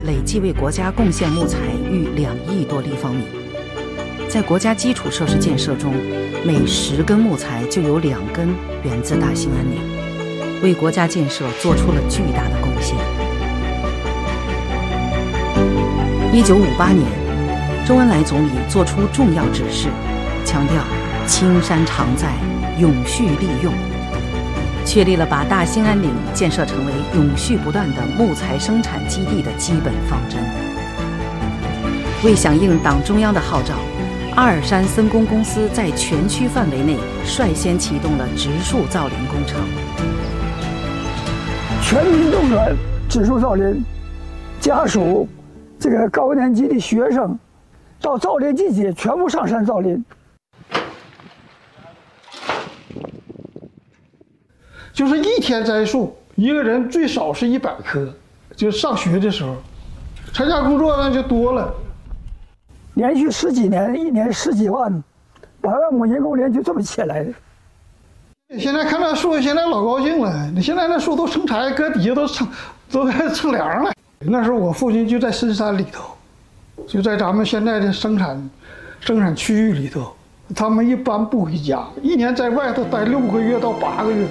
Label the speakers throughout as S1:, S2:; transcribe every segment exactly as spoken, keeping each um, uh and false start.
S1: 累计为国家贡献木材逾两亿多立方米。在国家基础设施建设中，每十根木材就有两根源自大兴安岭，为国家建设做出了巨大的贡献。一九五八年，周恩来总理作出重要指示，强调青山常在，永续利用，确立了把大兴安岭建设成为永续不断的木材生产基地的基本方针。为响应党中央的号召，阿尔山森工公司在全区范围内率先启动了植树造林工程，
S2: 全民动员植树造林，家属、这个高年级的学生，到造林季节全部上山造林。
S3: 就是一天栽树，一个人最少是一百棵。就上学的时候，参加工作那就多了。
S2: 连续十几年，一年十几万，百万亩人工林就这么起来的。
S3: 现在看那树，现在老高兴了。你现在那树都成柴，搁底下都乘都在乘凉了。那时候我父亲就在深山里头，就在咱们现在的生产生产区域里头。他们一般不回家，一年在外头待六个月到八个月。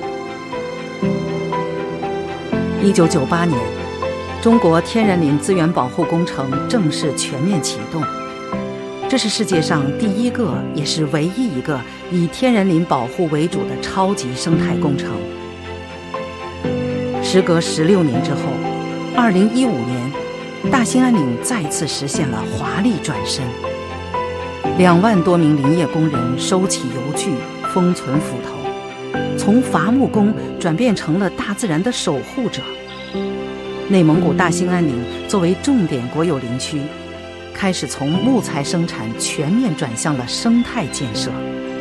S1: 一九九八年，中国天然林资源保护工程正式全面启动。这是世界上第一个，也是唯一一个以天然林保护为主的超级生态工程。时隔十六年之后，二零一五年，大兴安岭再次实现了华丽转身。两万多名林业工人收起油锯，封存斧头，从伐木工转变成了大自然的守护者。内蒙古大兴安岭作为重点国有林区，开始从木材生产全面转向了生态建设。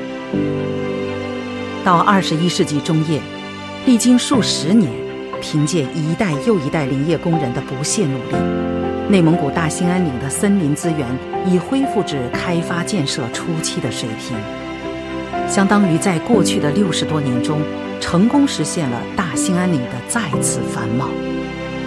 S1: 到二十一世纪中叶，历经数十年，凭借一代又一代林业工人的不懈努力，内蒙古大兴安岭的森林资源已恢复至开发建设初期的水平，相当于在过去的六十多年中，成功实现了大兴安岭的再次繁茂。